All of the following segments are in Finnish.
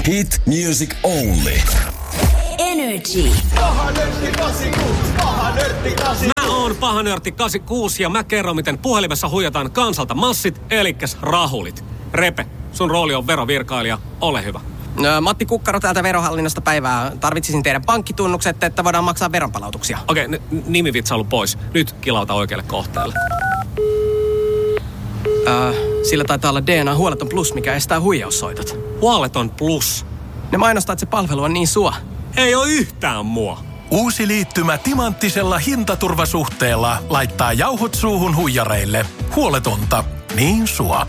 Hit music only. Energy. Mä oon pahanörtti 86 ja mä kerron, miten puhelimessa huijataan kansalta massit, elikkäs rahulit. Repe, sun rooli on verovirkailija. Ole hyvä. Matti Kukkaro täältä Verohallinnosta päivää. Tarvitsisin teidän pankkitunnukset, että voidaan maksaa veronpalautuksia. Okei, nimivitsailu pois. Nyt kilauta oikealle kohteelle. Sillä taitaa olla DNA Huoleton Plus, mikä estää huijaussoitot. Huoleton Plus. Ne mainostaa, että se palvelu on niin sua. Ei oo yhtään mua. Uusi liittymä timanttisella hintaturvasuhteella laittaa jauhot suuhun huijareille. Huoletonta. Niin sua.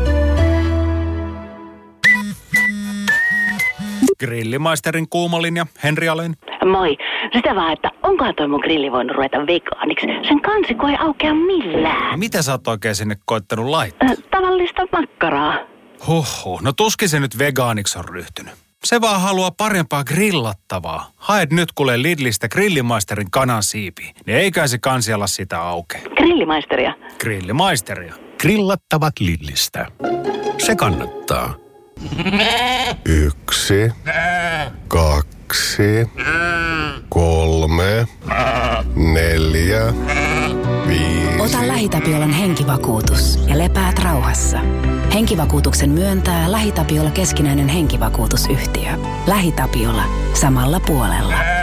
Grillimaisterin kuumolinja, Henri Alén. Moi. Sitä vaan, että onkohan toi mun grilli voinut ruveta vegaaniksi? Sen kansiko ei aukea millään. Mitä sä oot oikein sinne koittanut laittaa? Tavallista makkaraa. Huhhuh, no tuskin se nyt vegaaniksi on ryhtynyt. Se vaan haluaa parempaa grillattavaa. Haet nyt kuule Lidlistä Grillimaisterin kanansiipiä, niin eiköhän se kansi ala sitä auke. Grillimaisteria. Grillimaisteria. Grillattavat Lidlistä. Se kannattaa. 1, 2, 3, 4, 5. Ota LähiTapiolan henkivakuutus ja lepäät rauhassa. Henkivakuutuksen myöntää LähiTapiola keskinäinen henkivakuutusyhtiö. LähiTapiola. Samalla puolella.